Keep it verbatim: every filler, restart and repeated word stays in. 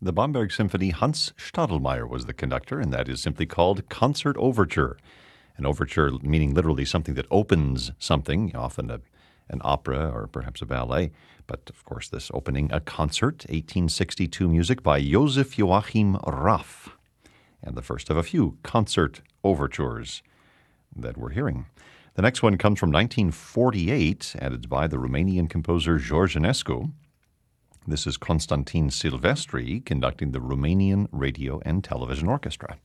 the Bamberg Symphony, Hans Stadelmeier was the conductor, and that is simply called Concert Overture. An overture meaning literally something that opens something, often a, an opera or perhaps a ballet. But, of course, this opening a concert, eighteen sixty-two music by Josef Joachim Raff, and the first of a few concert overtures that we're hearing. The next one comes from nineteen forty-eight, and it's by the Romanian composer George Enescu. This is Constantin Silvestri conducting the Romanian Radio and Television Orchestra.